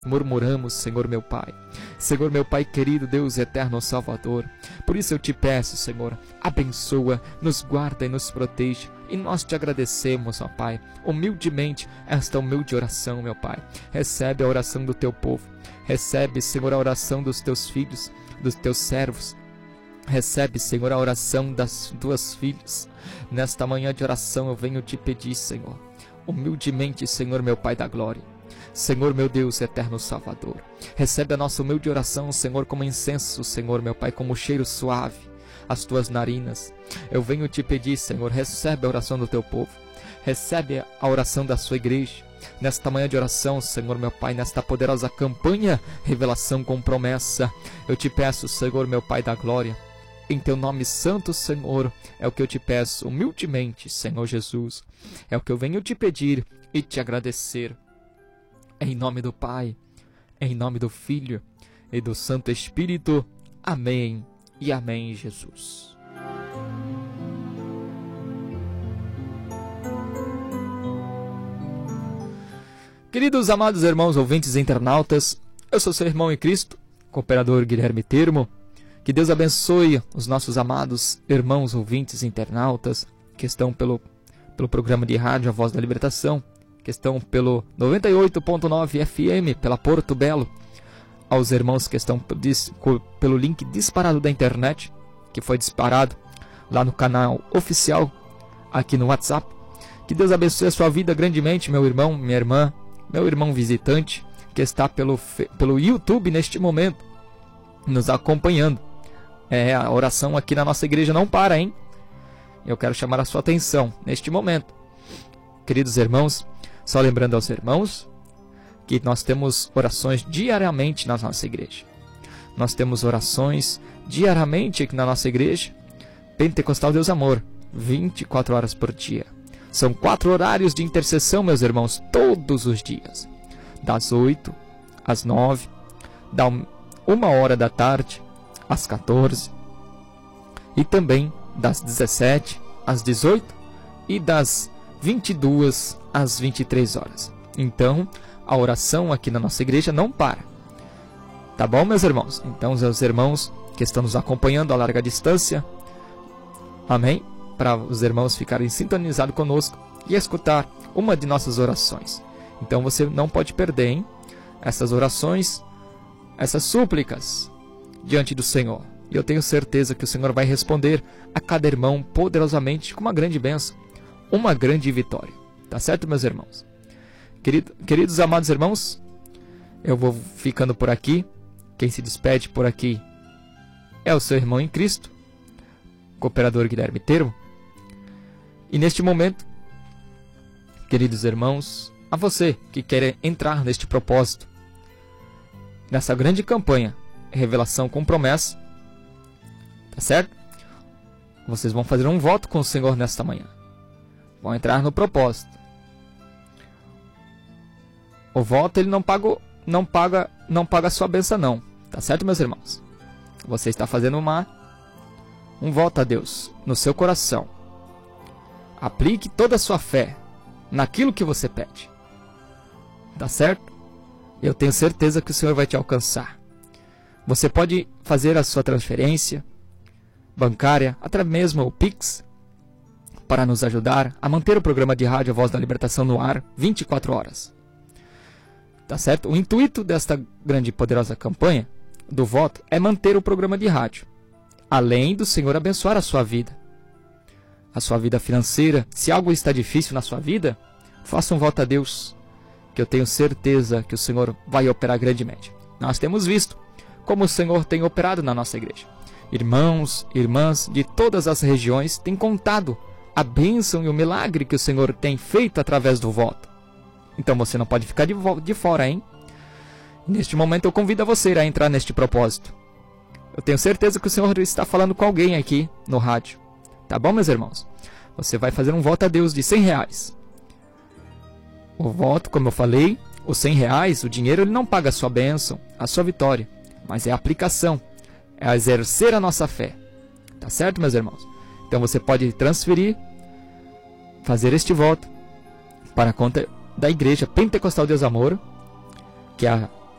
murmuramos, Senhor meu Pai. Senhor meu Pai querido, Deus eterno Salvador. Por isso eu te peço, Senhor, abençoa, nos guarda e nos protege. E nós te agradecemos, ó Pai, humildemente esta humilde oração, meu Pai. Recebe a oração do teu povo. Recebe, Senhor, a oração dos teus filhos, dos teus servos. Recebe, Senhor, a oração das tuas filhas. Nesta manhã de oração eu venho te pedir, Senhor, humildemente, Senhor meu Pai da glória. Senhor meu Deus, eterno Salvador, recebe a nossa humilde oração, Senhor, como incenso, Senhor meu Pai, como cheiro suave às tuas narinas. Eu venho te pedir, Senhor, recebe a oração do teu povo, recebe a oração da sua igreja. Nesta manhã de oração, Senhor meu Pai, nesta poderosa campanha, revelação com promessa, eu te peço, Senhor meu Pai da glória, em teu nome santo, Senhor, é o que eu te peço humildemente, Senhor Jesus, é o que eu venho te pedir e te agradecer. Em nome do Pai, em nome do Filho e do Santo Espírito. Amém e amém, Jesus. Queridos amados irmãos ouvintes e internautas, eu sou seu irmão em Cristo, cooperador Guilherme Termo. Que Deus abençoe os nossos amados irmãos ouvintes e internautas que estão pelo programa de rádio A Voz da Libertação, que estão pelo 98.9 FM, pela Porto Belo, aos irmãos que estão pelo link disparado da internet, que foi disparado lá no canal oficial, aqui no WhatsApp. Que Deus abençoe a sua vida grandemente, meu irmão, minha irmã, meu irmão visitante, que está pelo YouTube neste momento, nos acompanhando. A oração aqui na nossa igreja não para, hein? Eu quero chamar a sua atenção neste momento. Queridos irmãos, só lembrando aos irmãos que nós temos orações diariamente na nossa igreja. Nós temos orações diariamente aqui na nossa igreja. Pentecostal Deus Amor, 24 horas por dia. São 4 horários de intercessão, meus irmãos, todos os dias. Das 8 às 9, da 1h da tarde às 14. E também das 17 às 18 e das 22 às 23 horas. Então, a oração aqui na nossa igreja não para. Tá bom, meus irmãos? Então, os irmãos que estão nos acompanhando a larga distância, amém? Para os irmãos ficarem sintonizados conosco e escutar uma de nossas orações. Então, você não pode perder, hein? Essas orações, essas súplicas diante do Senhor. E eu tenho certeza que o Senhor vai responder a cada irmão poderosamente com uma grande bênção, uma grande vitória. Tá certo, meus irmãos? Queridos amados irmãos, eu vou ficando por aqui. Quem se despede por aqui é o seu irmão em Cristo, cooperador Guilherme Termo. E neste momento, queridos irmãos, a você que quer entrar neste propósito, nessa grande campanha, revelação com promessa, tá certo? Vocês vão fazer um voto com o Senhor nesta manhã. Vão entrar no propósito. O voto ele não paga a sua bênção não, tá certo, meus irmãos? Você está fazendo um voto a Deus no seu coração. Aplique toda a sua fé naquilo que você pede. Tá certo? Eu tenho certeza que o Senhor vai te alcançar. Você pode fazer a sua transferência bancária, até mesmo o Pix, para nos ajudar a manter o programa de rádio A Voz da Libertação no ar 24 horas. Tá certo? O intuito desta grande e poderosa campanha do voto é manter o programa de rádio, além do Senhor abençoar a sua vida financeira. Se algo está difícil na sua vida, faça um voto a Deus, que eu tenho certeza que o Senhor vai operar grandemente. Nós temos visto como o Senhor tem operado na nossa igreja. Irmãos, irmãs de todas as regiões têm contado a bênção e o milagre que o Senhor tem feito através do voto. Então você não pode ficar de fora, hein? Neste momento eu convido a você a entrar neste propósito. Eu tenho certeza que o Senhor está falando com alguém aqui no rádio. Tá bom, meus irmãos? Você vai fazer um voto a Deus de R$100. O voto, como eu falei, os R$100, o dinheiro, ele não paga a sua bênção, a sua vitória, mas é a aplicação, é exercer a nossa fé. Tá certo, meus irmãos? Então você pode transferir, fazer este voto para a conta da Igreja Pentecostal Deus Amor, que é a